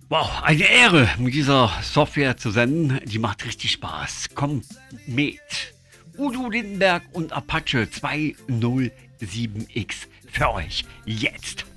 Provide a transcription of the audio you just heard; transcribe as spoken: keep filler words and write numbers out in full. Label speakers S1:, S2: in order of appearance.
S1: Wow, eine Ehre, mit dieser Software zu senden. Die macht richtig Spaß. Komm mit. Udo Lindenberg und Apache zwei null sieben X für euch jetzt.